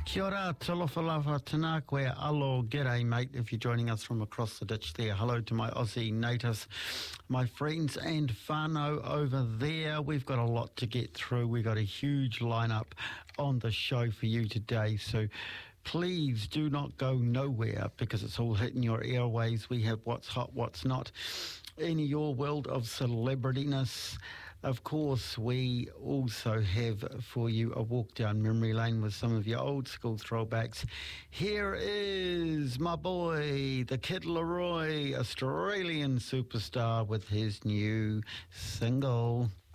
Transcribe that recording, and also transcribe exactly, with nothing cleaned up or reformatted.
Kia ora, talofalafa tana koe, alo, g'day mate, if you're joining us from across the ditch there. Hello to my Aussie natives, my friends and whānau over there. We've got a lot to get through. We've got a huge lineup on the show for you today, so please do not go nowhere because it's all hitting your airways. We have what's hot, what's not in your world of celebrityness. Of course, we also have for you a walk down memory lane with some of your old school throwbacks. Here is my boy, the Kid Laroi, Australian superstar, with his new single.